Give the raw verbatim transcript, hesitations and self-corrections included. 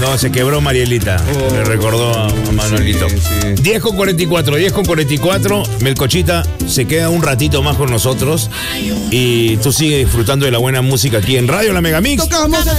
No, se quebró Marielita. Oh, le recordó a, a Manuelito. Sí, sí. diez con cuarenta y cuatro, diez con cuarenta y cuatro. Melcochita se queda un ratito más con nosotros. Y tú sigues disfrutando de la buena música aquí en Radio La Megamix. Tocamos